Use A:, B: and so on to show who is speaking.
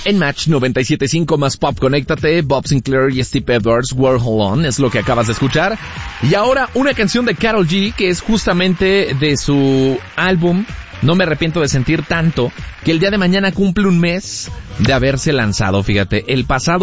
A: En Match 97.5 más Pop, conéctate. Bob Sinclair y Steve Edwards, World Hold On, es lo que acabas de escuchar. Y ahora una canción de Karol G, que es justamente de su álbum No me arrepiento de sentir tanto, que el día de mañana cumple un mes de haberse lanzado. Fíjate, el pasado